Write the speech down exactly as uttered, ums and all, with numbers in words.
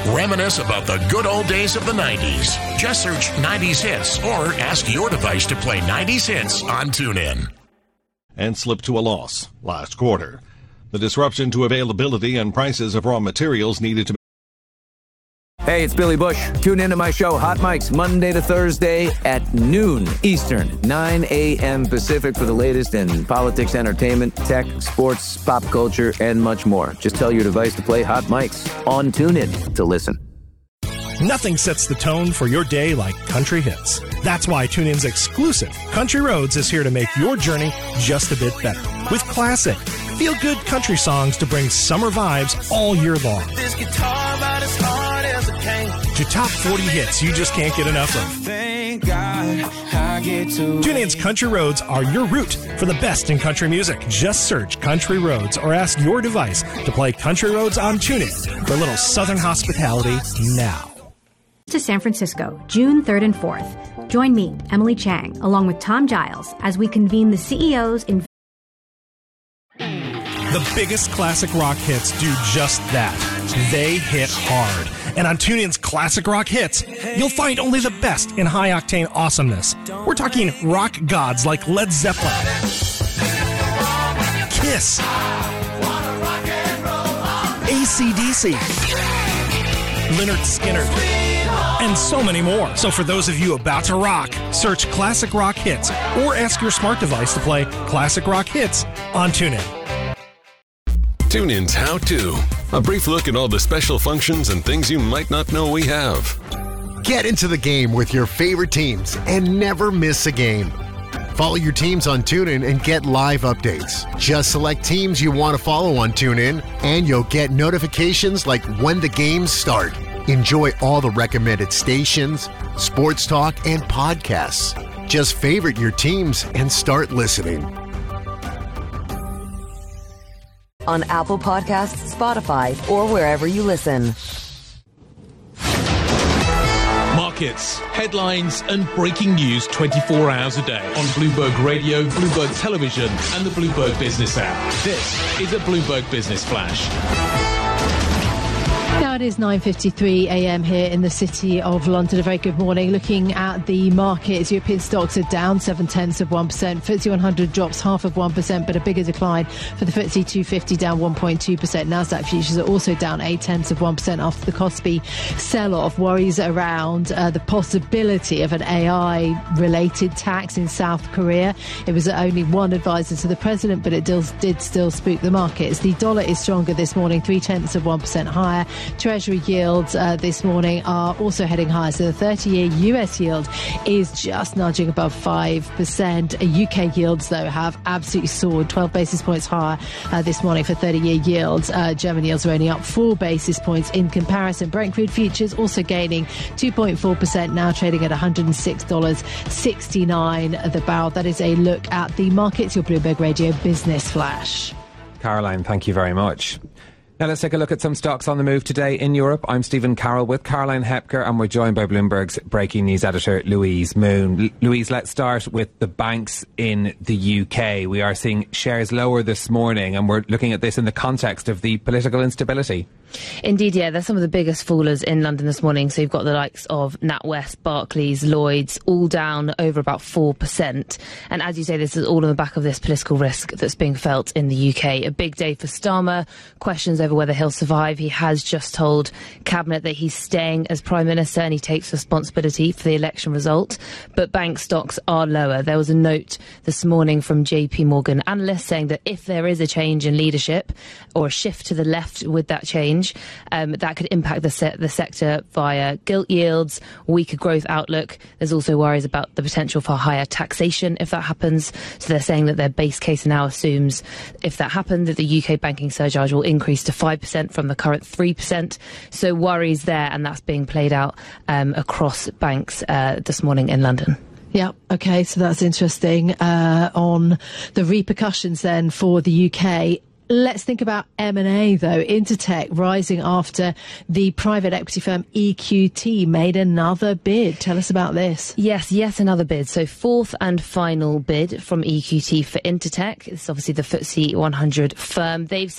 Reminisce about the good old days of the nineties. Just search nineties Hits or ask your device to play nineties Hits on TuneIn. And slipped to a loss last quarter. The disruption to availability and prices of raw materials needed to be. Hey, it's Billy Bush. Tune into my show, Hot Mics, Monday to Thursday at noon Eastern, nine a.m. Pacific for the latest in politics, entertainment, tech, sports, pop culture, and much more. Just tell your device to play Hot Mics on TuneIn to listen. Nothing sets the tone for your day like country hits. That's why TuneIn's exclusive Country Roads is here to make your journey just a bit better. With classic, feel-good country songs to bring summer vibes all year long. This guitar about as hard as it can. To top forty hits you just can't get enough of. Thank God I get to TuneIn's Country Roads are your route for the best in country music. Just search Country Roads or ask your device to play Country Roads on TuneIn for a little southern hospitality now. To San Francisco, June third and fourth. Join me, Emily Chang, along with Tom Giles, as we convene the C E Os in... The biggest classic rock hits do just that. They hit hard. And on TuneIn's Classic Rock Hits, you'll find only the best in high-octane awesomeness. We're talking rock gods like Led Zeppelin, Kiss, A C D C, Lynyrd Skynyrd, and so many more. So for those of you about to rock, search Classic Rock Hits or ask your smart device to play Classic Rock Hits on TuneIn. TuneIn's How To. A brief look at all the special functions and things you might not know we have. Get into the game with your favorite teams and never miss a game. Follow your teams on TuneIn and get live updates. Just select teams you want to follow on TuneIn and you'll get notifications like when the games start. Enjoy all the recommended stations, sports talk, and podcasts. Just favorite your teams and start listening. On Apple Podcasts, Spotify, or wherever you listen. Markets, headlines, and breaking news twenty-four hours a day on Bloomberg Radio, Bloomberg Television, and the Bloomberg Business app. This is a Bloomberg Business Flash. Now it is nine fifty-three a.m. here in the city of London. A very good morning. Looking at the markets, European stocks are down seven tenths of one percent. F T S E one hundred drops half of one percent, but a bigger decline for the F T S E two fifty, down one point two percent. Nasdaq futures are also down eight tenths of one percent after the Kospi sell-off. Worries around uh, the possibility of an A I-related tax in South Korea. It was only one advisor to the president, but it did, did still spook the markets. The dollar is stronger this morning, three tenths of one percent higher. Treasury yields uh, this morning are also heading higher. So the thirty-year U S yield is just nudging above five percent. U K yields, though, have absolutely soared, twelve basis points higher uh, this morning for thirty-year yields. Uh, German yields are only up four basis points in comparison. Brent crude futures also gaining two point four percent, now trading at one hundred six dollars sixty-nine the barrel. That is a look at the markets. Your Bloomberg Radio Business Flash. Caroline, thank you very much. Now let's take a look at some stocks on the move today in Europe. I'm Stephen Carroll with Caroline Hepker, and we're joined by Bloomberg's breaking news editor, Louise Moon. L- Louise, let's start with the banks in the U K. We are seeing shares lower this morning, and we're looking at this in the context of the political instability. Indeed, yeah, they're some of the biggest fallers in London this morning. So you've got the likes of NatWest, Barclays, Lloyds, all down over about four percent. And as you say, this is all on the back of this political risk that's being felt in the U K. A big day for Starmer. Questions over whether he'll survive. He has just told Cabinet that he's staying as Prime Minister and he takes responsibility for the election result. But bank stocks are lower. There was a note this morning from J P Morgan analysts saying that if there is a change in leadership or a shift to the left with that change, Um, that could impact the, se- the sector via gilt yields, weaker growth outlook. There's also worries about the potential for higher taxation if that happens. So they're saying that their base case now assumes if that happens, that the U K banking surcharge will increase to five percent from the current three percent. So worries there, and that's being played out um, across banks uh, this morning in London. Yeah, OK, so that's interesting. Uh, on the repercussions then for the U K. Let's think about M and A, though. Intertek rising after the private equity firm E Q T made another bid. Tell us about this. Yes, yes, another bid. So fourth and final bid from E Q T for Intertek. It's obviously the F T S E one hundred firm. They've